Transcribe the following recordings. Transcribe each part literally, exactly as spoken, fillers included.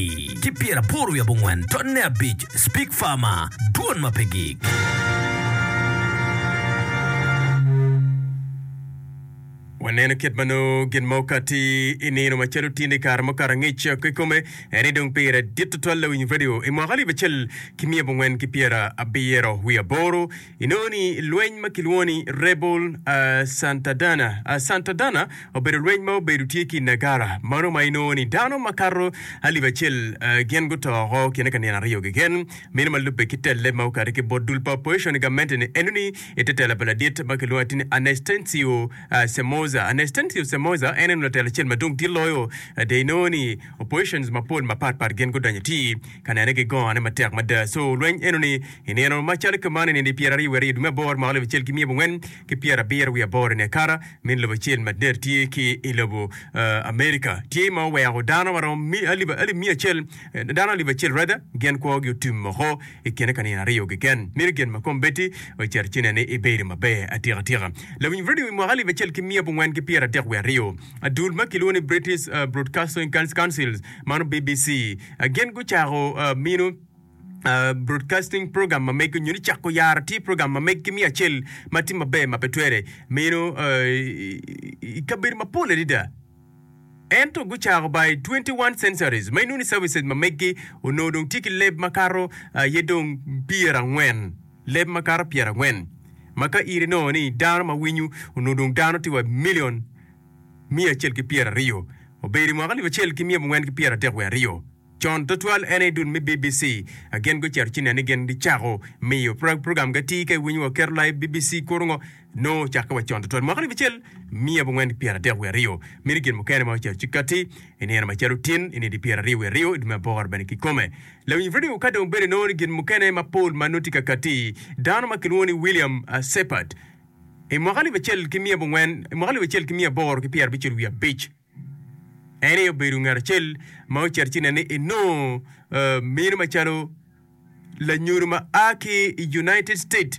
Kipiera poru ya bungwen tonne beach speak farmer duon mapegik. Wanene kit mano gin mokati inino machelo tinde kar mokara ngich kikume eni dong pira ditutol lewin video imwagali bechel kimia bungwen kipiera abiero huya boro inoni lwen makilwoni rebel uh, Santadana uh, Santadana obedo lwen mo bedu tiki nagara mano mainoni dano makaro ali bechel uh, gen guto ho kene kanina rio gen minima lupe kitelle mokari ki bodul population government ni enuni etetela bala dit makilwani Anastensio uh, Semoza Anastensio Semoza enen notel chen madung diloyo de noni oppositions mapol mapat par gen godanyati kanane ke gon matek mada so lwen enoni eneno machal kamane ni pierari weri dume bor ma le chel kimi bungen ke piera bier wi bor ne kara min le chel mader ti ki ilobo America ti ma we godano maro mi ali ali mi chel dana li chel rada gen ko yotum ho e kene kanina rio gen mir gen makombeti o cherchine ne iberi mabe atira tira le video mo ali chel kimi bungen ki piera dekwe rio adul makiloni British uh, Broadcasting Council mano B B C again go charo uh, mino Uh, broadcasting program ma make nyuni chako yar ti program ma make mi achel matima be mapetwere mino uh, kabir mapole dida ento gucharo by twenty-one centuries mainuni services ma make onodong tiki leb makaro uh, yedong piera ngwen leb makaro piera ngwen maka iri no ni dano ma winyu unudung dano tiwa million mia chel ki piera rio oberi mo gali chel ki mia mwen ki piera tekwe rio John Totwal ene dun mi B B C again go cherchine ne gen di chago mi program ga ti ke winyu ker live B B C korongo no chaka wa John Totwal mo gali chel mia mwen ki piera tekwe rio mi gen mo kene mo cherchikati ene ma cherutin ene di piera rio rio di ma bor ben ki come le video kada umbere no gen mo kene ma Paul manutika kati dano makilwoni William uh, Separd e mo gali chel ki mia mwen mo gali chel ki mia bor ki piera bichel wi beach ene oberu ngar chel ma cherchine ne no uh, mir ma charo la nyurma aki United States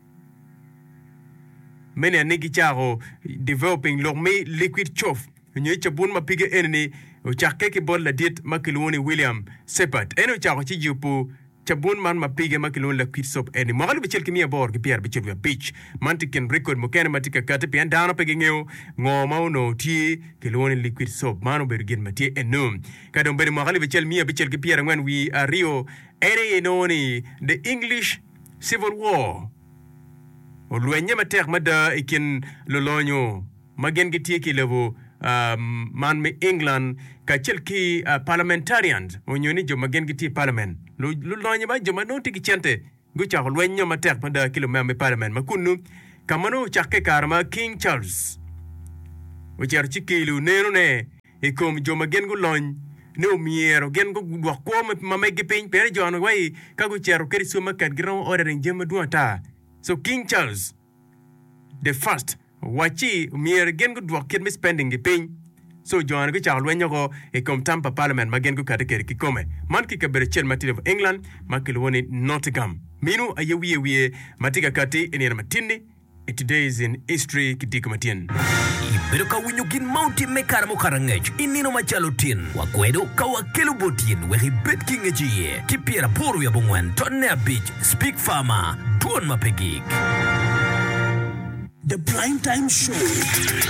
mene negi charo developing lorme liquid chof nyi chabun ma pige ene o chakke ki bol la dit makiloni William Separd ene charo chi jupu chabun man ma pige makilon la kwit sop eni magal bichel kimi abor ki pier bichel beach mantiken record mo ken matika kate pian dano pege ngeo ngoma no ti kilon liquid soap mano bergen mati enum kadon ber magal bichel mi bichel ki pier ngwan wi a rio ene enoni the English Civil War o luenye matek mada ikin lolonyo magen giti ki levo um, man me England ka chel ki uh, parliamentarians o nyoni jo magen giti parliament lu lu lonya ba joma no tiki chente go cha lwenyo matek panda kilo me parliament makunu kamano chakke karma King Charles o cher chikilu neno ne e kom joma gen go lony no miero gen go gwa ko ma mege pin pere jono wai ka go cher keri suma kat gro ordering jema duata so King Charles the first wachi mier gen go dwa ket me spending ge pin so John go cha lwenyo go e kom tampa parliament magen go katekeri ki come man ki ka berechel mati of England makil woni Nottingham minu ayewiye wiye matika kati eni matini today is in history kidiko matien Iberuka winyo gin mounti mekara mokarangech inino machalo tin wakwedo kawakelo botin wehi bet kingejiye kipiera poru ya bungwen tonne beach speak farmer duon mapegik The Prime Time Show.